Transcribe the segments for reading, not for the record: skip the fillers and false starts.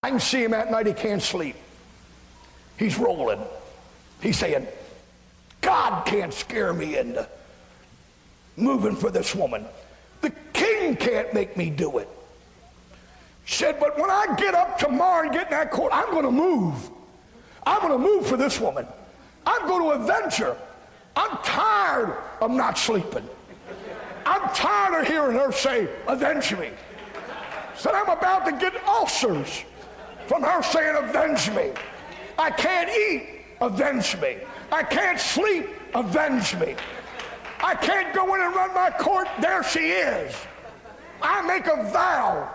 I can see him at night, he can't sleep. He's rolling. He's saying, God can't scare me into moving for this woman. The king can't make me do it. Said, but when I get up tomorrow and get in that court, I'm going to move. I'm going to move for this woman. I'm going to avenge her. I'm tired of not sleeping. I'm tired of hearing her say, avenge me. Said, I'm about to get ulcers from her saying, avenge me. I can't eat, avenge me. I can't sleep, avenge me. I can't go in and run my court, there she is. I make a vow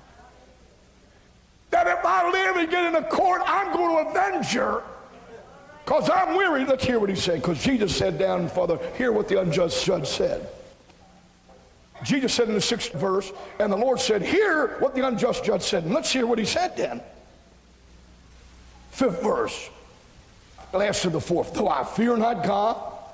that if I live and get in a court, I'm going to avenge her because I'm weary. Let's hear what he said, because Jesus said down, Father, hear what the unjust judge said. Jesus said in the 6th verse, and the Lord said, hear what the unjust judge said. And let's hear what he said then. 5th verse, last to the 4th. Though I fear not God,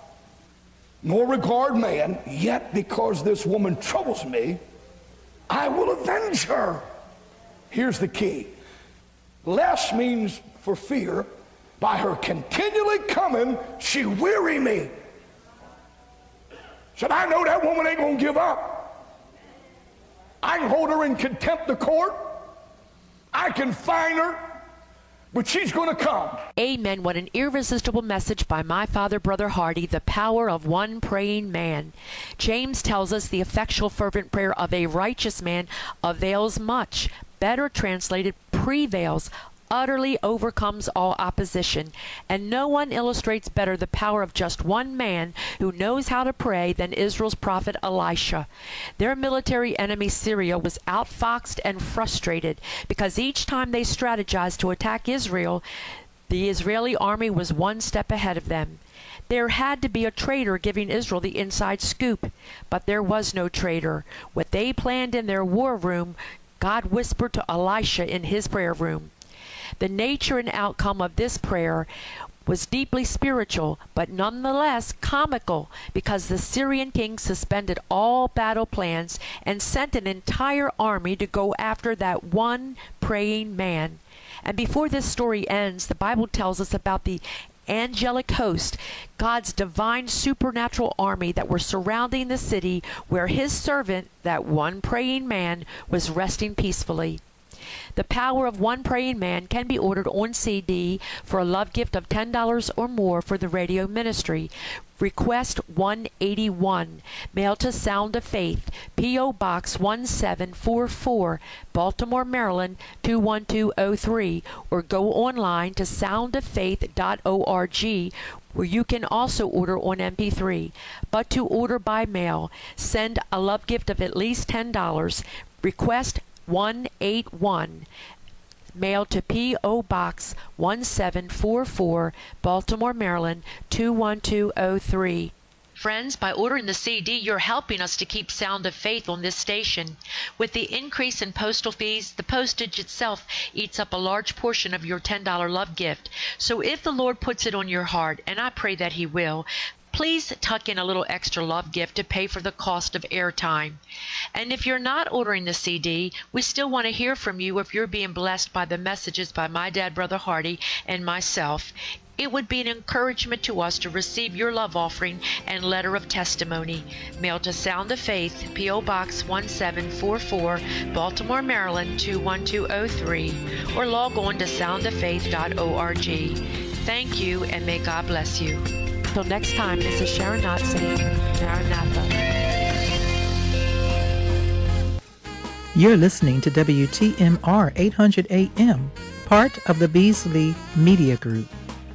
nor regard man, yet because this woman troubles me, I will avenge her. Here's the key. Lest means for fear. By her continually coming, she weary me. Said, I know that woman ain't going to give up. I can hold her in contempt of court. I can fine her. But she's going to come. Amen. What an irresistible message by my father, Brother Hardy, the power of one praying man. James tells us the effectual fervent prayer of a righteous man avails much. Better translated, prevails, utterly overcomes all opposition. And no one illustrates better the power of just one man who knows how to pray than Israel's prophet Elisha. Their military enemy Syria was outfoxed and frustrated because each time they strategized to attack Israel, the Israeli army was one step ahead of them. There had to be a traitor giving Israel the inside scoop, but there was no traitor. What they planned in their war room, God whispered to Elisha in his prayer room. The nature and outcome of this prayer was deeply spiritual, but nonetheless comical, because the Syrian king suspended all battle plans and sent an entire army to go after that one praying man. And before this story ends, the Bible tells us about the angelic host, God's divine supernatural army that were surrounding the city where his servant, that one praying man, was resting peacefully. The power of one praying man can be ordered on CD for a love gift of $10 or more for the radio ministry. Request 181, mail to Sound of Faith, P.O. Box 1744, Baltimore, Maryland 21203, or go online to soundoffaith.org, where you can also order on MP3. But to order by mail, send a love gift of at least $10. Request 181, mail to P.O. Box 1744, Baltimore, Maryland 21203. Friends, by ordering the CD, you're helping us to keep Sound of Faith on this station. With the increase in postal fees, the postage itself eats up a large portion of your $10 love gift. So if the Lord puts it on your heart, and I pray that He will, please tuck in a little extra love gift to pay for the cost of airtime. And if you're not ordering the CD, we still want to hear from you if you're being blessed by the messages by my dad, Brother Hardy, and myself. It would be an encouragement to us to receive your love offering and letter of testimony. Mail to Sound of Faith, P.O. Box 1744, Baltimore, Maryland 21203, or log on to soundoffaith.org. Thank you, and may God bless you. Until next time, this is Sharon Knott saying, Maranatha. You're listening to WTMR 800 AM, part of the Beasley Media Group.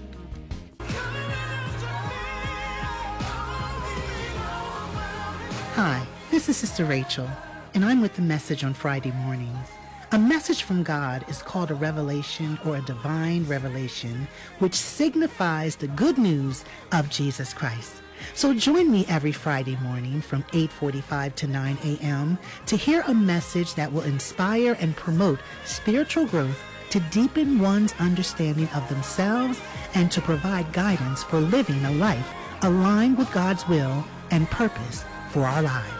Hi, this is Sister Rachel, and I'm with the Message on Friday mornings. A message from God is called a revelation or a divine revelation, which signifies the good news of Jesus Christ. So join me every Friday morning from 8:45 to 9 a.m. to hear a message that will inspire and promote spiritual growth, to deepen one's understanding of themselves, and to provide guidance for living a life aligned with God's will and purpose for our lives.